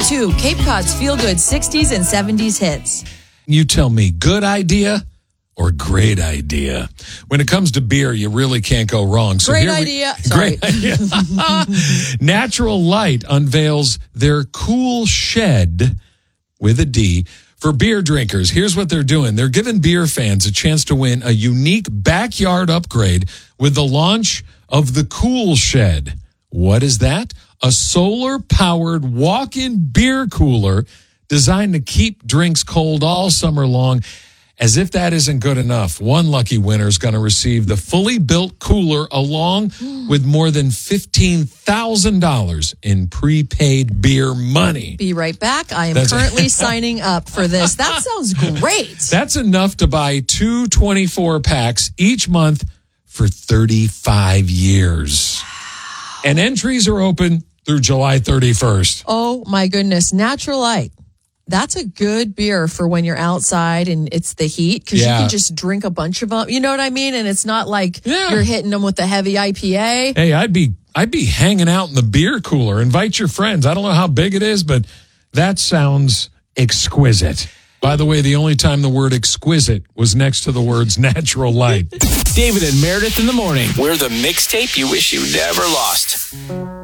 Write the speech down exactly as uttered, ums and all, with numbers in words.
two, Cape Cod's feel-good sixties and seventies hits. You tell me, good idea or great idea? When it comes to beer, you really can't go wrong. So Great here we- idea. Sorry. Great idea. Natural Light unveils their Cool Shed with a D for beer drinkers. Here's what they're doing. They're giving beer fans a chance to win a unique backyard upgrade with the launch of the Cool Shed. What is that? A solar-powered walk-in beer cooler designed to keep drinks cold all summer long. As if that isn't good enough, one lucky winner is going to receive the fully built cooler along with more than fifteen thousand dollars in prepaid beer money. Be right back. I am That's- currently signing up for this. That sounds great. That's enough to buy two twenty-four packs each month for thirty-five years. And entries are open through July thirty-first. Oh, my goodness. Natural Light. That's a good beer for when you're outside and it's the heat, because Yeah. you can just drink a bunch of them. You know what I mean? And it's not like Yeah. you're hitting them with the heavy I P A. Hey, I'd be I'd be hanging out in the beer cooler. Invite your friends. I don't know how big it is, but that sounds exquisite. By the way, the only time the word exquisite was next to the words Natural Light. David and Meredith in the morning. We're the mixtape you wish you never lost.